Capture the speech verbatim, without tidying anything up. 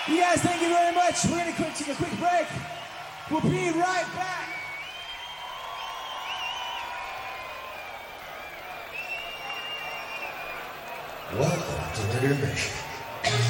You guys, thank you very much. We're gonna quick take a quick break. We'll be right back. Welcome to intermission.